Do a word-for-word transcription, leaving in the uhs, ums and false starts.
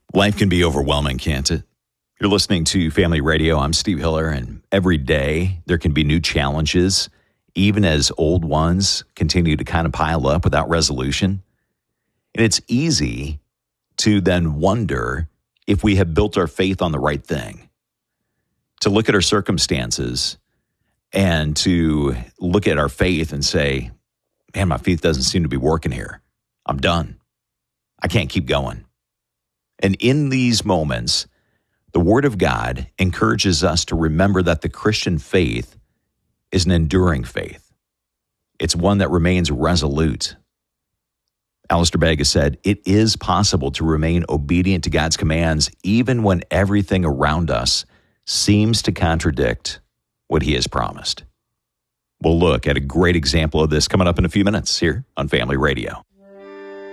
Life can be overwhelming, can't it? You're listening to Family Radio. I'm Steve Hiller, and every day there can be new challenges, even as old ones continue to kind of pile up without resolution. And it's easy to then wonder if we have built our faith on the right thing, to look at our circumstances and to look at our faith and say, man, my faith doesn't seem to be working here. I'm done. I can't keep going. And in these moments, the Word of God encourages us to remember that the Christian faith is an enduring faith. It's one that remains resolute. Alistair Begg has said, it is possible to remain obedient to God's commands even when everything around us seems to contradict what He has promised. We'll look at a great example of this coming up in a few minutes here on Family Radio.